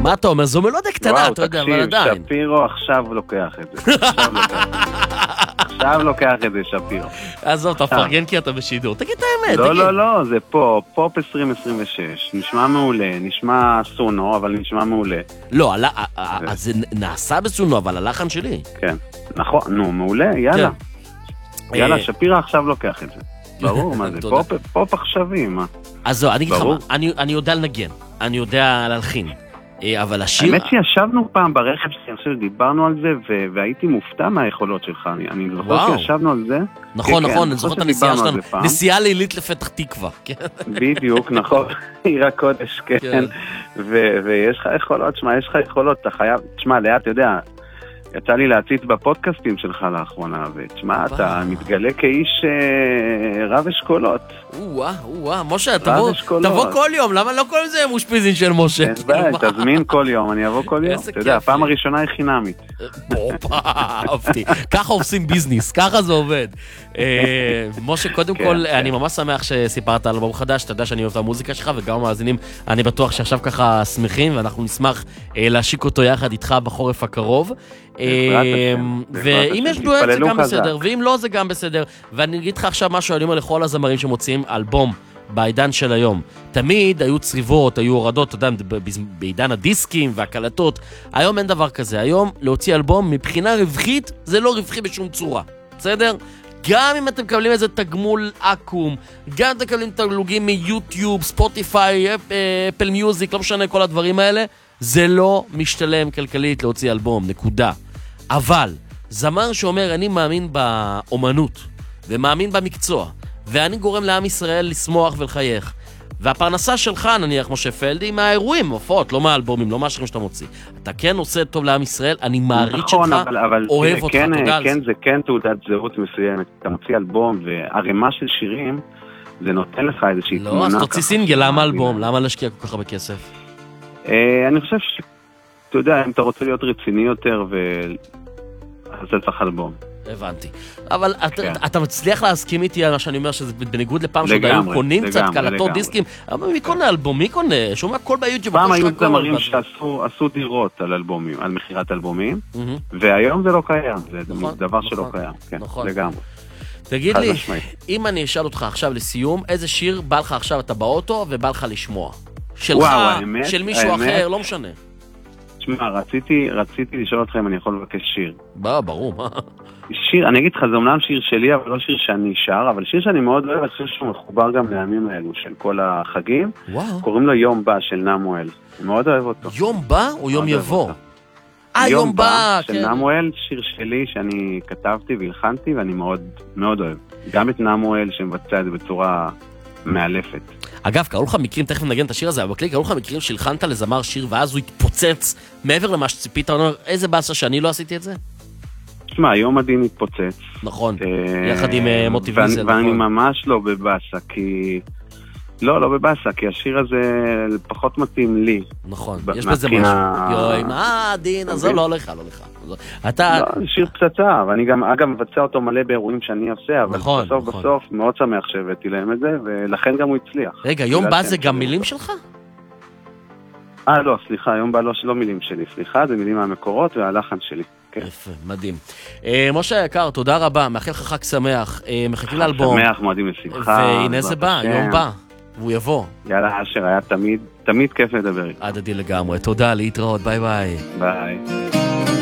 מה אתה אומר? זו מלודיה קטנה, אתה יודע, אבל עדיין. תקשיב, שפירו עכשיו לוקח את זה. עכשיו לוקח את זה, שפירו. עזוב, אתה פרגן כי אתה בשידור. תגיד את האמת, תגיד. לא, זה פופ 2026. נשמע מעולה, נשמע סונו, אבל נשמע מעולה. לא, זה נעשה בסונו, אבל הלחן שלי. כן, נכון, נו, מעולה, יאללה. יאללה, שפירו עכשיו לוקח את זה. ברור, מה זה? פופ עכשווי, מה? אז זהו, אני אגיד לך מה, אני יודע לנגן, אני יודע להלחין, אבל השיר... האמת שישבנו פעם ברכב שלי, אני חושב שדיברנו על זה, והייתי מופתע מהיכולות שלך, אני זוכר שישבנו על זה. נכון, אני זוכר את הנסיעה שלנו, נסיעה לילית לפתח תקווה. בדיוק, נכון, עיר הקודש, כן, ויש לך יכולות, יש לך יכולות, אתה חייב, תשמע, לאט, אתה יודע, יצא לי להציץ בפודקאסטים שלך לאחרונה, ותשמע, אתה מתגלה כאיש רב אשכולות. משה, תבוא כל יום, למה לא כל זה מושפיזין של משה? תזמין כל יום, אני אבוא כל יום. אתה יודע, הפעם הראשונה היא חינמית. אהבתי. ככה עושים ביזנס, ככה זה עובד. משה, קודם כל, אני ממש שמח שסיפרת על אלבום חדש, אתה יודע שאני אוהב את המוזיקה שלך, וגם המאזינים, אני בטוח שעכשיו ככה שמחים, ואנחנו נשמח להשיק אותו יחד איתך בחורף הקרוב. ואם יש דואט זה גם בסדר, ואם לא זה גם בסדר. ואני אגיד לך עכשיו משהו, אני אומר לכל הזמרים שמוציאים אלבום בעידן של היום, תמיד היו צריבות, היו הורדות, אתה יודע, בעידן הדיסקים והקלטות. היום אין דבר כזה, היום להוציא אלבום מבחינה רווחית זה לא רווחי בשום צורה, בסדר? גם אם אתם מקבלים איזה תגמול אקום, גם אם אתם מקבלים תגלוגים מיוטיוב, ספוטיפיי, אפל מיוזיק, לא משנה כל הדברים האלה, זה לא משתלם כלכלית להוציא אלבום, נקודה. אבל זמר שאומר אני מאמין באומנות ומאמין במקצוע ואני גורם לעם ישראל לשמוח ולחייך, והפרנסה שלך נניח משה פלדי מהאירועים, הופעות, לא מהאלבומים, לא מהשירים שאתה מוציא, אתה כן עושה טוב לעם ישראל, אני מעריץ שלך, אוהב אותך, תודה על זה. זה כן תעודת זהות מסוימת, אתה מוציא אלבום והרמה של שירים זה נותן לך איזושהי תמונה. לא, אז תוציא סינגל, למה אלבום? למה להשקיע כל כך הרבה כסף? אני חושב אתה יודע, אם אתה רוצה להיות רציני יותר אז זה צריך אלבום. הבנתי. אבל אתה מצליח להסכים איתי על מה שאני אומר, שזה בניגוד לפעם שעוד היו קונים קצת קלטות דיסקים, אבל מי קונה אלבום? מי קונה? שומע כל ביוטיוב. פעם היו זמרים שעשו דירות על אלבומים, על מחירת אלבומים, והיום זה לא קיים, זה דבר שלא קיים. נכון. לגמרי. תגיד לי, אם אני אשאל אותך עכשיו לסיום, איזה שיר בא לך עכשיו, אתה באוטו ובא לך לשמוע? שלך, של מישהו אחר, לא משנה. תשמע, רציתי לשאול אותך אם אני יכול לבקש שיר. ברור, מה? שיר, אני אגיד לך, זה אומנם שיר שלי, אבל לא שיר שאני שר, אבל שיר שאני מאוד אוהב, אני חושב שהוא מחובר גם לימים האלו של כל החגים. וואו. קוראים לו יום בא של נמואל. אני מאוד אוהב אותו. יום בא או יום יבוא? יום בא, של נמואל, שיר שלי שאני כתבתי והלחנתי, ואני מאוד מאוד אוהב. גם את נמואל שמבצע את זה בצורה מאלפת. אגב, קראו לך מקרים, תכף נגן את השיר הזה, אבל בקליק, קראו לך מקרים שהלחנת לזמר שיר ואז הוא התפוצץ מעבר למה שציפית, אומר, איזה באסה שאני לא עשיתי את זה? תשמע, יום הדין התפוצץ. נכון, יחד עם מוטי ויזל. ואני ממש לא בבאסה, כי... לא בבאסה, כי השיר הזה פחות מתאים לי. נכון, יש בזה משהו. יואי, מה הדין? אז לא לך. אתה... לא, שיר פצצה, ואני גם, אגב, מבצע אותו מלא באירועים שאני עושה, אבל בסוף מאוד שמח שהבאתי להם את זה, ולכן גם הוא הצליח. רגע, יום בא זה גם מילים שלך? לא, סליחה, יום בא לא מילים שלי, סליחה, זה מילים מהמקורות והלחן שלי. יפה, מדהים. משה היקר, תודה רבה, מאחל לך חג שמח, מחכים לאלבום. שמח, מועדים לשמחה. והנה זה בא, יום בא, והוא יבוא. יאללה, אשר, היה תמיד כיף לדבר. הדדי לגמרי, תודה, להתראות, ביי ביי. ביי.